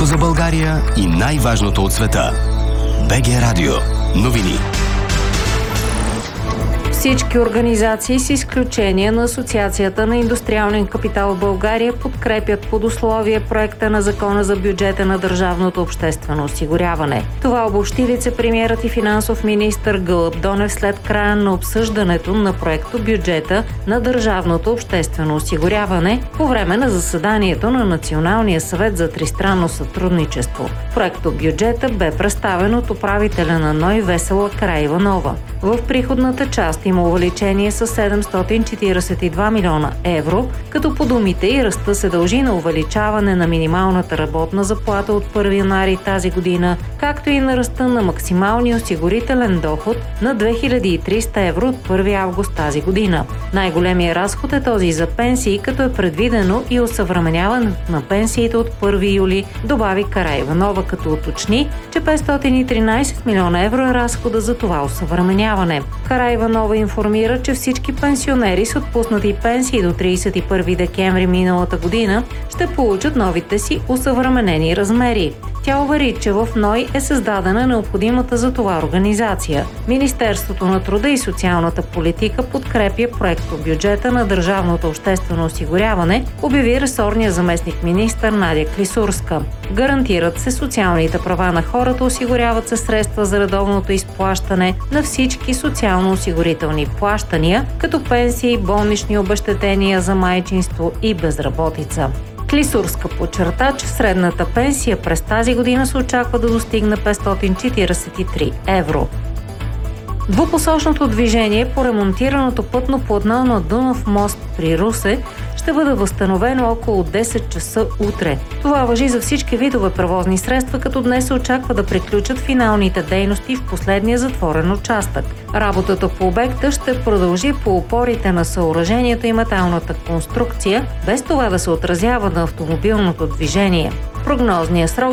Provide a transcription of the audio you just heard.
за България и най-важното от света. БГ Радио. Новини. Всички организации, с изключение на Асоциацията на индустриален капитал в България, подкрепят под условие проекта на Закона за бюджета на държавното обществено осигуряване. Това обобщи вицепремиерът и финансов министър Гълъб Донев след края на обсъждането на проекто бюджета на държавното обществено осигуряване по време на заседанието на Националния съвет за тристранно сътрудничество. Проекто бюджета бе представен от управителя на НОИ Весела Караиванова. В приходната част има увеличение с 742 милиона евро, като по думите и ръста се дължи на увеличаване на минималната работна заплата от 1 януари тази година, както и на ръста на максималния осигурителен доход на 2300 евро от 1 август тази година. Най-големият разход е този за пенсии, като е предвидено и осъвременяването на пенсиите от 1 юли, добави Караиванова, като уточни, че 513 милиона евро е разхода за това осъвременяване. Караиванова информира, че всички пенсионери с отпуснати пенсии до 31 декември миналата година ще получат новите си осъвременени размери. Тя увери, че в НОИ е създадена необходимата за това организация. Министерството на труда и социалната политика подкрепя проекто бюджета на държавното обществено осигуряване, обяви ресорния заместник-министър Надя Клисурска. Гарантират се социалните права на хората, осигуряват се средства за редовното изплащане на всички социално-осигурителни плащания, като пенсии, болнични обезщетения за майчинство и безработица. Клисурска подчерта, че средната пенсия през тази година се очаква да достигне 543 евро. Двупосочното движение по ремонтираното пътно платно на Дунав мост при Русе ще бъде възстановено около 10 часа утре. Това важи за всички видове превозни средства, като днес се очаква да приключат финалните дейности в последния затворен участък. Работата по обекта ще продължи по опорите на съоръжението и металната конструкция, без това да се отразява на автомобилното движение. Прогнозният срок